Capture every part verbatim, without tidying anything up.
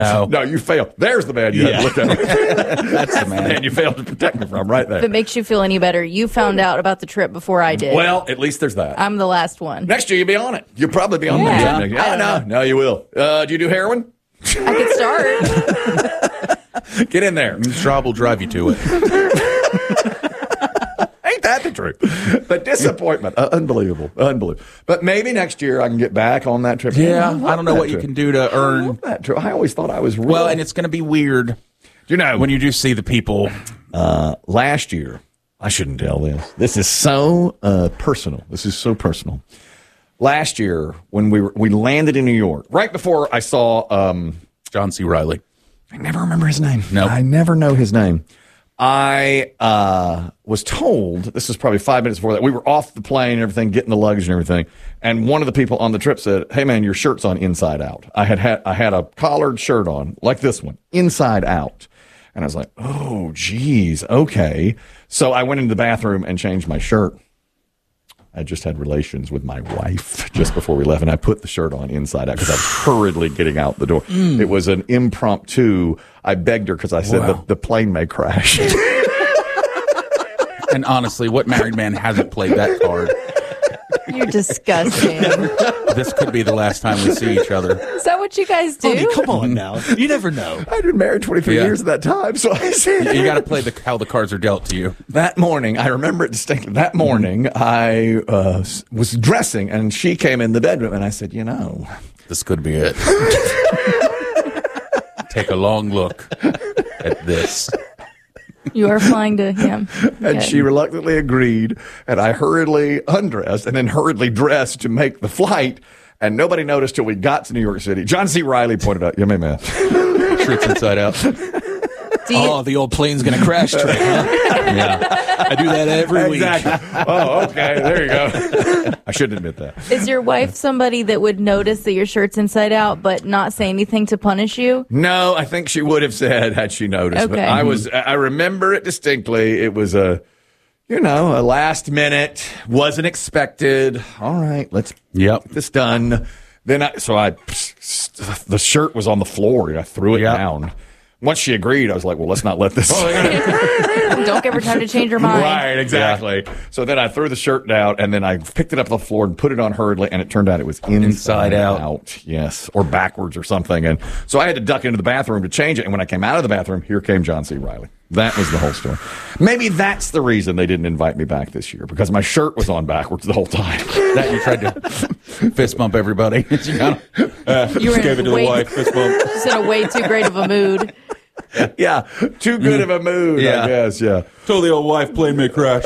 Oh. No, you failed. There's the man you Yeah. had to look at. That's the man. man you failed to protect me from right there. If it makes you feel any better, you found out about the trip before I did. Well, at least there's that. I'm the last one. Next year, you'll be on it. You'll probably be on Yeah. that. I Oh, no, don't no, you will. Uh, do you do heroin? I could start. Get in there. Straub will drive you to it. Ain't that the truth? The disappointment. Uh, unbelievable. Unbelievable. But maybe next year I can get back on that trip. Yeah, love I don't know that what you trip. can do to I earn. love that trip. I always thought I was real. Well, and it's going to be weird, you know, when you do see the people. uh, last year, I shouldn't tell this. This is so uh, personal. This is so personal. Last year, when we were, we landed in New York, right before I saw, um, John C. Reilly. I never remember his name. No. I never know his name. I uh, was told, this is probably five minutes before that, we were off the plane and everything, getting the luggage and everything, and one of the people on the trip said, hey, man, your shirt's on inside out. I had, had, I had a collared shirt on, like this one, inside out. And I was like, oh, geez, okay. So I went into the bathroom and changed my shirt. I just had relations with my wife just before we left, and I put the shirt on inside out because I was hurriedly getting out the door. Mm. It was an impromptu. I begged her because I said Wow. the, the plane may crash. And honestly, what married man hasn't played that card? You're disgusting. This could be the last time we see each other. Is that what you guys do? Honey, come on now. You never know. I'd been married twenty-three Yeah. years at that time, so I said You got to play the how the cards are dealt to you. that morning, I remember it distinctly. That morning, I uh, s- was dressing, and she came in the bedroom, and I said, you know, This could be it. Take a long look at this. You are flying to him. and Okay. she reluctantly agreed, and I hurriedly undressed and then hurriedly dressed to make the flight, and nobody noticed till we got to New York City. John C. Reilly pointed out, you may man. Shirts inside out. Do you, Oh, the old plane's going to crash trick, huh? Yeah. I do that every week. Oh, okay, there you go. I shouldn't admit that. is your wife somebody that would notice that your shirt's inside out but not say anything to punish you? No, I think she would have said had she noticed. But Okay. I was, I remember it distinctly. It was a, you know, a last minute, wasn't expected. All right, let's Yep. get this done. Then I, so I, the shirt was on the floor. And I threw it Yep. down. Once she agreed, I was like, well, let's not let this. Don't give her time to change her mind. Right, exactly. So then I threw the shirt down, and then I picked it up off the floor and put it on hurriedly, and it turned out it was inside, Inside out. Yes, or backwards or something. And so I had to duck into the bathroom to change it. And when I came out of the bathroom, here came John C. Reilly. That was the whole story. Maybe that's the reason they didn't invite me back this year, because my shirt was on backwards the whole time. That you tried to fist bump everybody. You got uh, You were gave it to the way- wife. Fist bump. Just in a way too great of a mood. Yeah, too good of a mood, Yeah. I guess, yeah. Told the old wife plane may crash.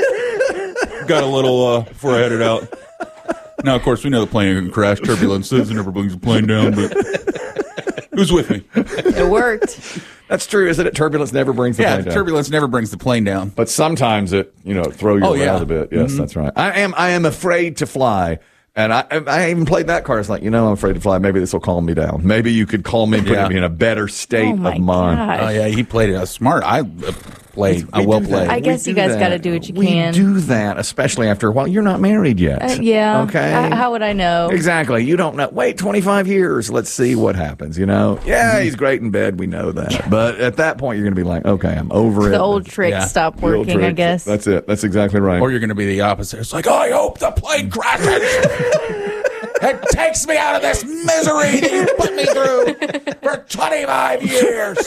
Got a little uh, before I headed out. Now, of course, we know the plane can crash. Turbulence says it never brings the plane down, but it was with me. It worked. That's true, isn't it? Turbulence never brings the Yeah, plane down. turbulence never brings the plane down. But sometimes it, you know, throw you Oh, around yeah. a bit. Yes, that's right. I am I am afraid to fly. And I I even played that card. It's like, you know, I'm afraid to fly. Maybe this will calm me down. Maybe you could calm me and put Yeah. me in a better state Oh my of mind. gosh. Oh, yeah, he played it. Uh, smart. I uh, played. I We well do played. that. I guess We you do guys that. gotta do what you we can. do that, especially after a while. You're not married yet. Uh, yeah. Okay. Uh, how would I know? Exactly. You don't know. Wait twenty-five years. Let's see what happens, you know? Yeah, he's great in bed. We know that. But at that point, you're going to be like, okay, I'm over it. The old tricks Yeah. stop The old working, I tricks. guess. That's it. That's exactly right. Or you're going to be the opposite. It's like, I hope the plane crashes. It takes me out of this misery that you put me through for twenty-five years.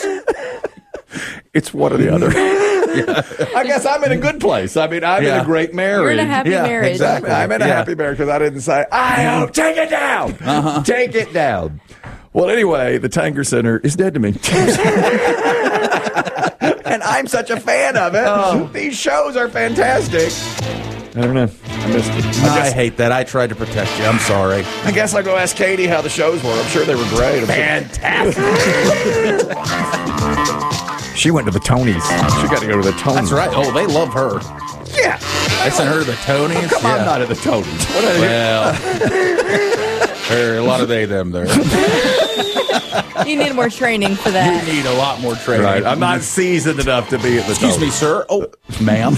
It's one or the other. I guess I'm in a good place. I mean, I'm in Yeah. a great marriage. You're in a happy Yeah, marriage. exactly. I'm in a Yeah. happy marriage because I didn't say, I hope, take it down. Uh-huh. Take it down. Well, anyway, the Tanger Center is dead to me. And I'm such a fan of it. Oh. These shows are fantastic. I don't know. I missed it. I, I guess, hate that. I tried to protect you. I'm sorry. I guess I'll go ask Katie how the shows were. I'm sure they were great. Fantastic. She went to the Tonys. She got to go to the Tonys. That's right. Oh, they love her. Yeah. They sent her to the Tonys. Come on, I'm not at the Tonys. What are they? Well, there are a lot of they, them there. You need more training for You that. need a lot more training. Right. I'm not seasoned enough to be at the Excuse Tonys. me, sir. Oh, ma'am.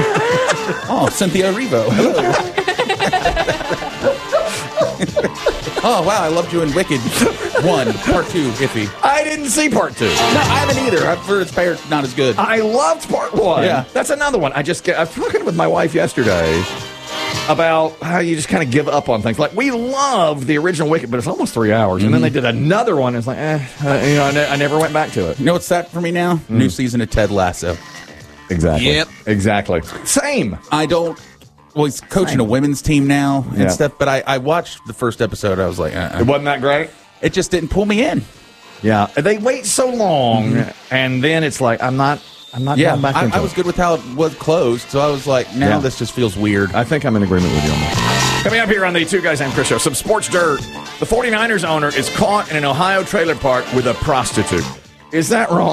Oh, Cynthia Erivo. Hello. Oh, wow, I loved you in Wicked. One, part two, iffy. I didn't see part two. No, I haven't either. I've heard it's fair, not as good. I loved part one. Yeah. That's another one. I just get, I was talking with my wife yesterday about how you just kind of give up on things. Like, we loved the original Wicked, but it's almost three hours. Mm-hmm. And then they did another one. And it's like, eh, uh, you know, I, ne- I never went back to it. You know what's that for me now? Mm. New season of Ted Lasso. Exactly. Yep. Exactly. Same. I don't. Well, he's coaching Same. a women's team now and yeah. stuff. But I, I watched the first episode. I was like, uh-uh. It wasn't that great. It just didn't pull me in. Yeah, they wait so long, mm-hmm. and then it's like I'm not. I'm not yeah, going back I, into I was it. good with how it was closed, so I was like, now yeah. this just feels weird. I think I'm in agreement with you on that. Coming up here on the Two Guys Named Chris show, some sports dirt. The 49ers owner is caught in an Ohio trailer park with a prostitute. Is that wrong?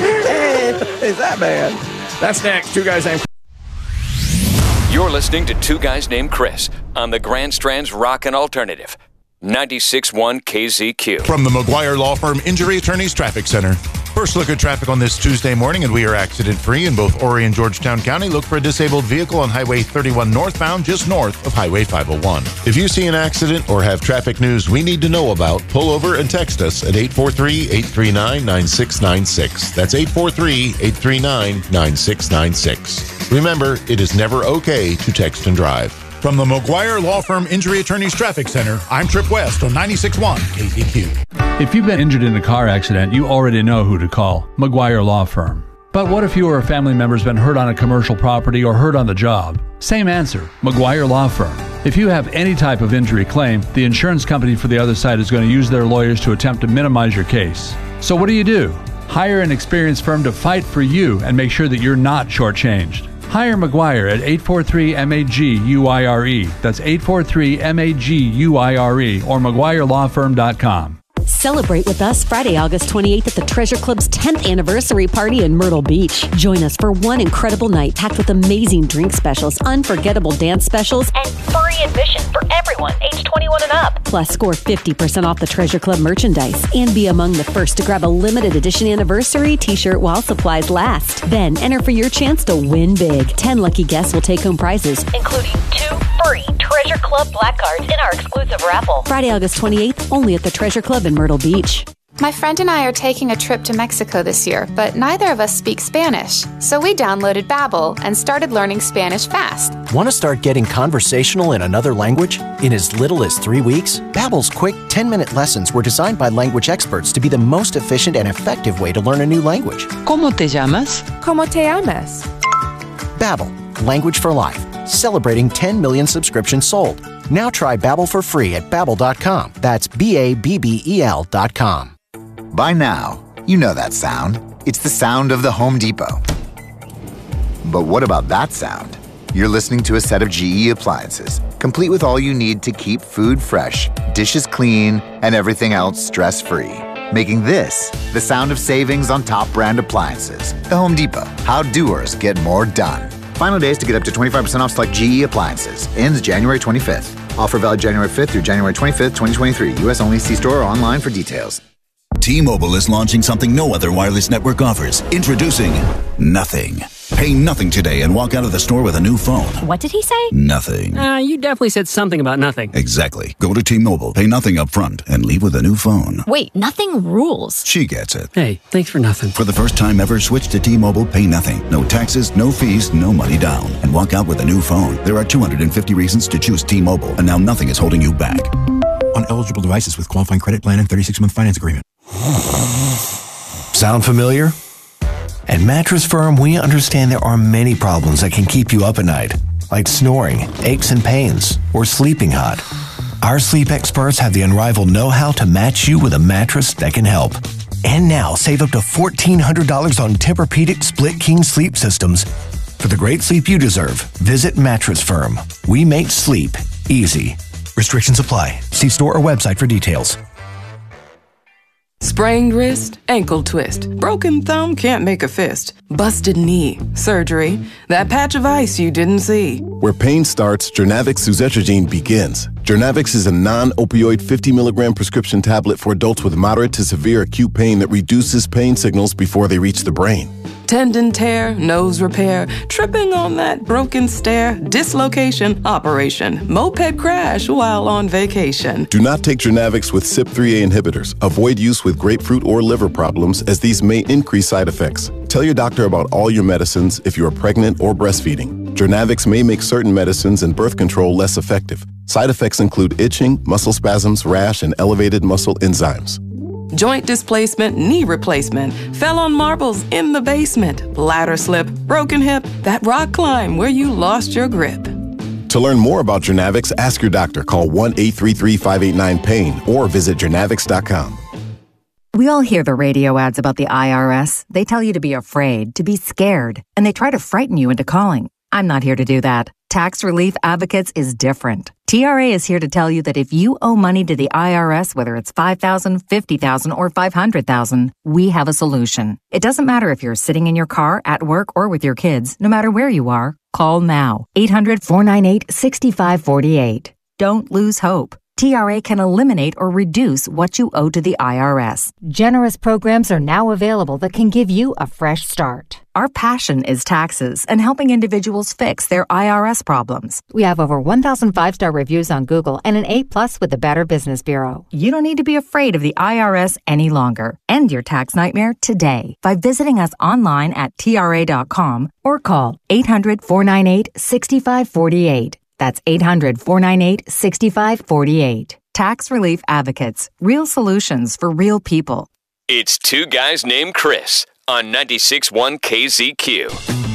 Is that bad? That's next. Two Guys Named Chris. You're listening to Two Guys Named Chris on the Grand Strand's Rockin' Alternative, ninety-six point one K Z Q. From the McGuire Law Firm Injury Attorneys Traffic Center. First look at traffic on this Tuesday morning, and we are accident-free in both Horry and Georgetown County. Look for a disabled vehicle on Highway thirty-one northbound, just north of Highway five oh one. If you see an accident or have traffic news we need to know about, pull over and text us at eight four three, eight three nine, nine six nine six. That's eight four three, eight three nine, nine six nine six. Remember, it is never okay to text and drive. From the McGuire Law Firm Injury Attorneys Traffic Center, I'm Trip West on ninety-six point one K Z Q. If you've been injured in a car accident, you already know who to call, McGuire Law Firm. But what if you or a family member's been hurt on a commercial property or hurt on the job? Same answer, McGuire Law Firm. If you have any type of injury claim, the insurance company for the other side is going to use their lawyers to attempt to minimize your case. So what do you do? Hire an experienced firm to fight for you and make sure that you're not shortchanged. Hire McGuire at eight four three, M A G U I R E. That's eight four three, M A G U I R E or McGuire Law Firm dot com. Celebrate with us Friday, August twenty-eighth at the Treasure Club's tenth anniversary party in Myrtle Beach. Join us for one incredible night packed with amazing drink specials, unforgettable dance specials, and free admission for everyone age twenty-one and up. Plus, score fifty percent off the Treasure Club merchandise and be among the first to grab a limited edition anniversary t-shirt while supplies last. Then enter for your chance to win big. ten lucky guests will take home prizes, including two free Treasure Club black cards in our exclusive raffle. Friday, August twenty-eighth, only at the Treasure Club in Myrtle Beach. My friend and I are taking a trip to Mexico this year, but neither of us speak Spanish. So we downloaded Babbel and started learning Spanish fast. Want to start getting conversational in another language in as little as three weeks? Babbel's quick ten-minute lessons were designed by language experts to be the most efficient and effective way to learn a new language. ¿Cómo te llamas? ¿Cómo te llamas? Babbel, language for life. Celebrating ten million subscriptions sold. Now try Babbel for free at babbel dot com. That's B A B B E L dot com. By now, you know that sound. It's the sound of the Home Depot. But what about that sound? You're listening to a set of G E appliances, complete with all you need to keep food fresh, dishes clean, and everything else stress-free. Making this the sound of savings on top brand appliances. The Home Depot. How doers get more done. Final days to get up to twenty-five percent off select G E appliances. Ends January twenty-fifth. Offer valid January fifth through January twenty-fifth, twenty twenty-three. U S only. See store or online for details. T-Mobile is launching something no other wireless network offers. Introducing Nothing. Pay nothing today and walk out of the store with a new phone. What did he say? Nothing. Uh, you definitely said something about nothing. Exactly. Go to T-Mobile, pay nothing up front, and leave with a new phone. Wait, nothing rules. She gets it. Hey, thanks for nothing. For the first time ever, switch to T-Mobile, pay nothing. No taxes, no fees, no money down. And walk out with a new phone. There are two hundred fifty reasons to choose T-Mobile, and now nothing is holding you back. On eligible devices with qualifying credit plan and thirty-six month finance agreement. Sound familiar? At Mattress Firm, we understand there are many problems that can keep you up at night, like snoring, aches and pains, or sleeping hot. Our sleep experts have the unrivaled know-how to match you with a mattress that can help. And now, save up to fourteen hundred dollars on Tempur-Pedic Split King sleep systems. For the great sleep you deserve, visit Mattress Firm. We make sleep easy. Restrictions apply. See store or website for details. Sprained wrist, ankle twist, broken thumb, can't make a fist, busted knee, surgery, that patch of ice you didn't see. Where pain starts, Jernavix suzetrigine begins. Jernavix is a non-opioid fifty milligram prescription tablet for adults with moderate to severe acute pain that reduces pain signals before they reach the brain. Tendon tear, nose repair, tripping on that broken stair, dislocation, operation, moped crash while on vacation. Do not take Jernavix with C Y P three A inhibitors. Avoid use with grapefruit or liver problems, as these may increase side effects. Tell your doctor about all your medicines if you are pregnant or breastfeeding. Jernavix may make certain medicines and birth control less effective. Side effects include itching, muscle spasms, rash, and elevated muscle enzymes. Joint displacement, knee replacement, fell on marbles in the basement, ladder slip, broken hip, that rock climb where you lost your grip. To learn more about Jernavix, ask your doctor. Call one eight three three, five eight nine, pain or visit jernavix dot com. We all hear the radio ads about the I R S. They tell you to be afraid, to be scared, and they try to frighten you into calling. I'm not here to do that. Tax Relief Advocates is different. T R A is here to tell you that if you owe money to the I R S, whether it's five thousand dollars, fifty thousand dollars, or five hundred thousand dollars, we have a solution. It doesn't matter if you're sitting in your car, at work, or with your kids. No matter where you are, call now. eight hundred, four nine eight, six five four eight. Don't lose hope. T R A can eliminate or reduce what you owe to the I R S. Generous programs are now available that can give you a fresh start. Our passion is taxes and helping individuals fix their I R S problems. We have over one thousand five-star reviews on Google and an A plus with the Better Business Bureau. You don't need to be afraid of the I R S any longer. End your tax nightmare today by visiting us online at T R A dot com or call eight hundred, four nine eight, six five four eight. That's eight hundred, four nine eight, six five four eight. Tax Relief Advocates. Real solutions for real people. It's Two Guys Named Chris on ninety-six point one K Z Q.